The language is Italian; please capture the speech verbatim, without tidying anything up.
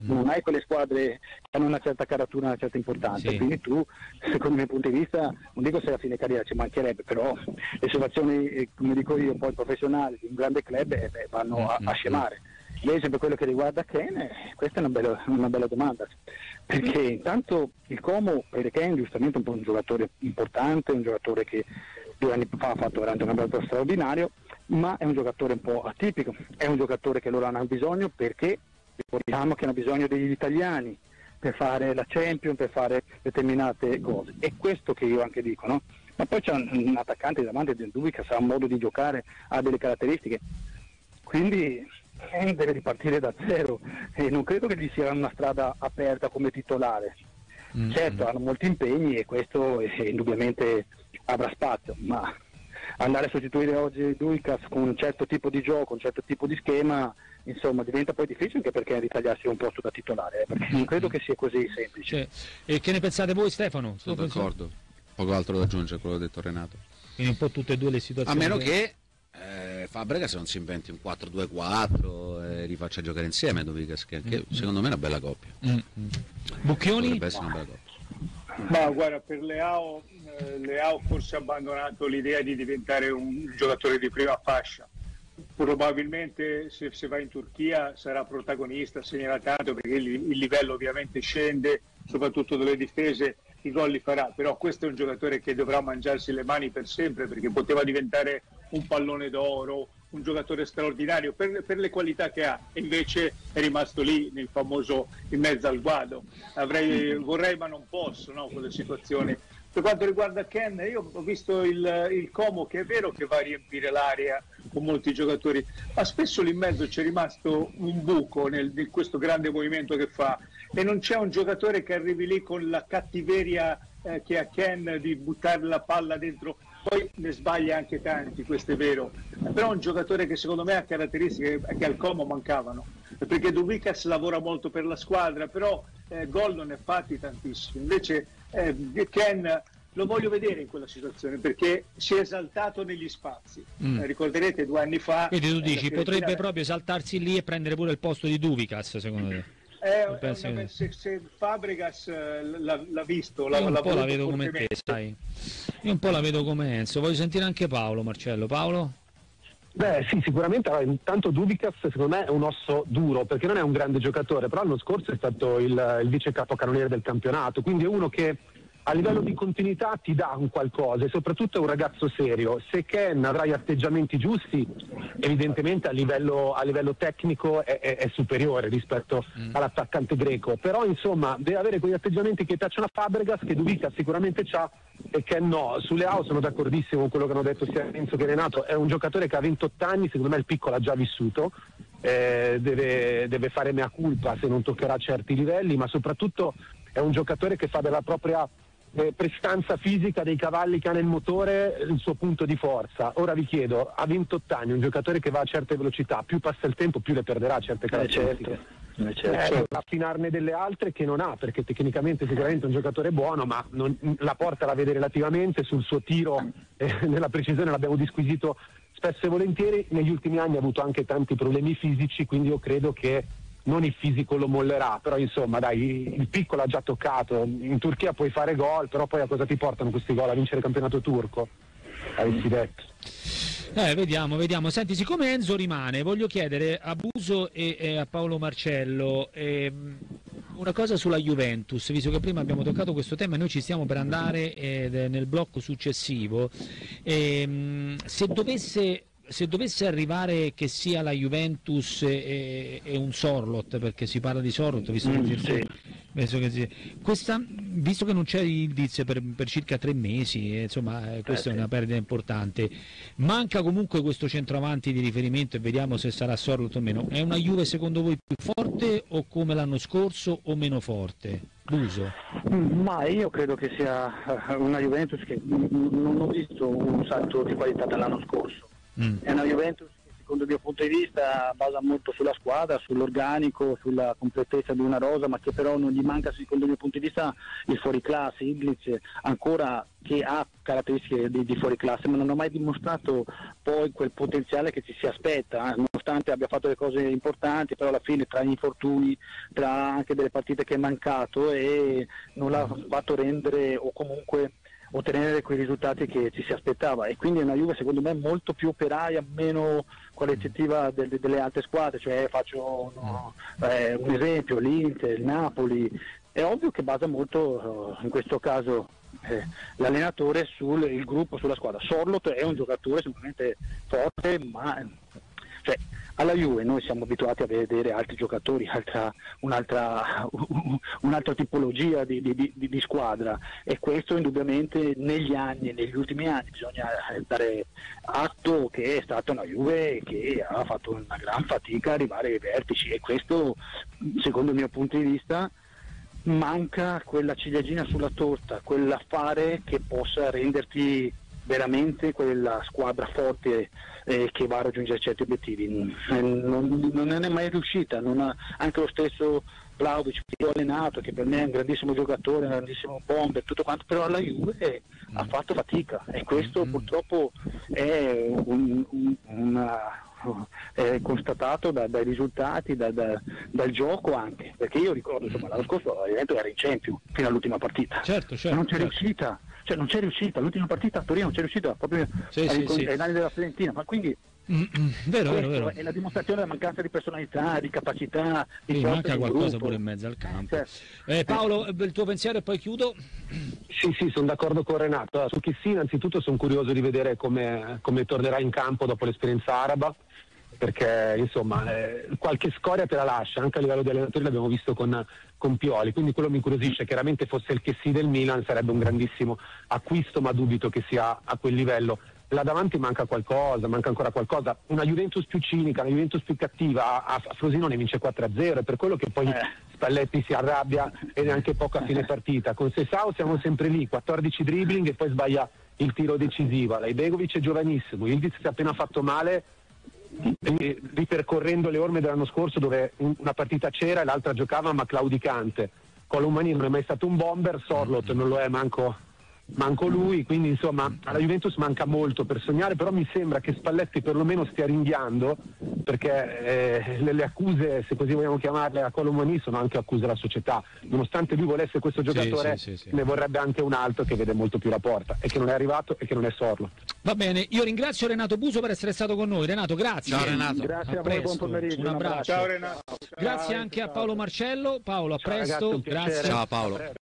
non hai quelle squadre che hanno una certa caratura, una certa importanza, Sì. quindi tu, secondo il mio punto di vista, non dico se a fine carriera ci mancherebbe, però le situazioni, eh, come dico io, poi professionali di un grande club eh, beh, vanno a, a scemare. Invece per quello che riguarda Ken, eh, questa è una bella, una bella domanda, perché intanto il Como per Ken giustamente è un po' un giocatore importante, un giocatore che due anni fa ha fatto veramente un campionato straordinario, ma è un giocatore un po' atipico, è un giocatore che loro hanno bisogno perché ricordiamo che hanno bisogno degli italiani per fare la Champions, per fare determinate cose, è questo che io anche dico, no? Ma poi c'è un, un attaccante davanti del Duvica, ha un modo di giocare, ha delle caratteristiche, quindi eh, deve ripartire da zero e non credo che gli sia una strada aperta come titolare. Mm-hmm. Certo, hanno molti impegni e questo eh, indubbiamente avrà spazio, ma andare a sostituire oggi Duicas con un certo tipo di gioco, un certo tipo di schema, insomma diventa poi difficile anche perché ritagliarsi un posto da titolare, eh, perché non credo che sia così semplice. Cioè, e che ne pensate voi, Stefano? Sono d'accordo, poco altro da aggiungere a quello che ha detto Renato. Quindi un po' tutte e due le situazioni. A meno che eh, Fabregas non si inventi un quattro due quattro e rifaccia giocare insieme Duvigas, che anche, mm. secondo me è una bella coppia. Mm. Bucchioni? Potrebbe essere una bella coppia. Ma guarda, per Leao, eh, Leao forse ha abbandonato l'idea di diventare un giocatore di prima fascia. Probabilmente se, se va in Turchia sarà protagonista, segnerà tanto perché il, il livello ovviamente scende, soprattutto delle difese, i gol li farà, però questo è un giocatore che dovrà mangiarsi le mani per sempre perché poteva diventare un pallone d'oro, un giocatore straordinario per, per le qualità che ha, e invece è rimasto lì nel famoso in mezzo al guado. Avrei, vorrei ma non posso, no, quelle situazioni. Per quanto riguarda Ken, io ho visto il, il Como, che è vero che va a riempire l'area con molti giocatori, ma spesso lì in mezzo c'è rimasto un buco nel, in questo grande movimento che fa, e non c'è un giocatore che arrivi lì con la cattiveria eh, che ha Ken di buttare la palla dentro. Poi ne sbaglia anche tanti, questo è vero, però è un giocatore che secondo me ha caratteristiche che al Como mancavano, perché Duvikas lavora molto per la squadra, però eh, gol non ne ha fatti tantissimi. Invece eh, Ken lo voglio vedere in quella situazione perché si è esaltato negli spazi. Mm. Eh, ricorderete due anni fa. Quindi tu dici eh, potrebbe finale... proprio saltarsi lì e prendere pure il posto di Duvikas, secondo te? Eh, una, se, se Fabregas eh, l'ha, l'ha visto, l'ha, io un l'ha po' la vedo come te, sai. Io un po' la vedo come Enzo. Voglio sentire anche Paolo. Marcello, Paolo? Beh sì, sicuramente. Allora, intanto Duvikas secondo me è un osso duro perché non è un grande giocatore, però l'anno scorso è stato il, il vice capocannoniere del campionato, quindi è uno che a livello di continuità ti dà un qualcosa e soprattutto è un ragazzo serio. Se Ken avrà gli atteggiamenti giusti, evidentemente a livello, a livello tecnico è, è, è superiore rispetto mm. all'attaccante greco, però insomma deve avere quegli atteggiamenti che piacciono a Fabregas, che Duvikas sicuramente c'ha e Ken no. Su Leao sono d'accordissimo con quello che hanno detto sia Enzo che Renato, è un giocatore che ha ventotto anni, secondo me il piccolo ha già vissuto, eh, deve, deve fare mea culpa se non toccherà certi livelli, ma soprattutto è un giocatore che fa della propria Eh, prestanza fisica dei cavalli che ha nel motore il suo punto di forza. Ora vi chiedo, a ventotto anni un giocatore che va a certe velocità, più passa il tempo più le perderà certe caratteristiche, eh, certo. eh, affinarne delle altre che non ha, perché tecnicamente sicuramente è un giocatore buono, ma non, la porta la vede relativamente, sul suo tiro eh, nella precisione l'abbiamo disquisito spesso e volentieri, negli ultimi anni ha avuto anche tanti problemi fisici, quindi io credo che non il fisico lo mollerà, però insomma dai, il piccolo ha già toccato, in Turchia puoi fare gol, però poi a cosa ti portano questi gol? A vincere il campionato turco? Avessi detto. Eh, vediamo, vediamo. Senti, siccome Enzo rimane, voglio chiedere a Buso e, e a Paolo Marcello ehm, una cosa sulla Juventus, visto che prima abbiamo toccato questo tema e noi ci stiamo per andare eh, nel blocco successivo. Ehm, se dovesse Se dovesse arrivare che sia la Juventus e, e un Sorloth, perché si parla di Sorloth, visto mm, che, sì. visto che si, questa, visto che non c'è indizio per, per circa tre mesi, eh, insomma eh, questa eh, è una perdita importante. Manca comunque questo centroavanti di riferimento e vediamo se sarà Sorloth o meno. È una Juve secondo voi più forte o come l'anno scorso o meno forte? Buso. Ma io credo che sia una Juventus che non ho visto un salto di qualità dall'anno scorso. Mm. È una Juventus che secondo il mio punto di vista basa molto sulla squadra, sull'organico, sulla completezza di una rosa, ma che però non gli manca secondo il mio punto di vista il fuoriclasse, Iglic ancora che ha caratteristiche di, di fuoriclasse, ma non ha mai dimostrato poi quel potenziale che ci si aspetta, eh, nonostante abbia fatto le cose importanti, però alla fine tra gli infortuni, tra anche delle partite che è mancato e non l'ha fatto rendere o comunque ottenere quei risultati che ci si aspettava, e quindi è una Juve secondo me molto più operaia, meno qualitativa del, delle altre squadre, cioè faccio no, eh, un esempio, l'Inter, il Napoli. È ovvio che basa molto in questo caso eh, l'allenatore sul il gruppo, sulla squadra. Sorloth è un giocatore sicuramente forte, ma cioè, alla Juve noi siamo abituati a vedere altri giocatori, altra, un'altra, un'altra tipologia di, di, di, di squadra, e questo indubbiamente negli anni, negli ultimi anni bisogna dare atto che è stata una Juve che ha fatto una gran fatica a arrivare ai vertici, e questo secondo il mio punto di vista manca quella ciliegina sulla torta, quell'affare che possa renderti veramente quella squadra forte eh, che va a raggiungere certi obiettivi. Eh, non, non è mai riuscita, non ha, anche lo stesso Vlahovic che ho allenato, che per me è un grandissimo giocatore, un grandissimo bomber, tutto quanto, però alla Juve eh, mm. ha fatto fatica, e questo mm. purtroppo è un, un, una è constatato da, dai risultati, da, da, dal gioco anche, perché io ricordo insomma l'anno scorso l'evento era in Champions fino all'ultima partita, certo, certo, non c'è certo. riuscita, cioè non c'è riuscita, l'ultima partita a Torino non c'è riuscita proprio sì, ai, sì, sì. ai danni della Fiorentina, ma quindi Mm-mm, vero, vero, vero. è la dimostrazione della mancanza di personalità, di capacità, di sì, manca qualcosa gruppo. pure in mezzo al campo. Certo. eh, Paolo, il tuo pensiero e poi chiudo. Sì, sì, sono d'accordo con Renato. Allora, su Chissy innanzitutto sono curioso di vedere come, come tornerà in campo dopo l'esperienza araba, perché insomma eh, qualche scoria te la lascia, anche a livello di allenatori l'abbiamo visto con, con Pioli, quindi quello mi incuriosisce. Chiaramente fosse il Chessy del Milan sarebbe un grandissimo acquisto, ma dubito che sia a quel livello. Là davanti manca qualcosa, manca ancora qualcosa, una Juventus più cinica, una Juventus più cattiva, a, a Frosinone vince quattro a zero, è per quello che poi eh. Spalletti si arrabbia e neanche poco a fine partita. Con Sessao siamo sempre lì, quattordici dribbling e poi sbaglia il tiro decisivo. Laibegovic è giovanissimo, Ildiz si è appena fatto male ripercorrendo le orme dell'anno scorso dove una partita c'era e l'altra giocava ma claudicante. Colomani non è mai stato un bomber, Sorloth non lo è manco, manco lui, quindi insomma alla Juventus manca molto per sognare, però mi sembra che Spalletti perlomeno stia ringhiando, perché eh, le, le accuse, se così vogliamo chiamarle, a Colomani sono anche accuse alla società, nonostante lui volesse questo giocatore sì, sì, sì, ne vorrebbe anche un altro che vede molto più la porta e che non è arrivato e che non è Sorloth. Va bene, io ringrazio Renato Buso per essere stato con noi. Renato, grazie. Ciao Renato. Grazie a, a voi, presto. buon pomeriggio. Un abbraccio. Ciao Renato. Ciao, grazie anche ciao. a Paolo Marcello. Paolo, a Ciao, presto. ragazzi, un piacere. Grazie. Ciao Paolo.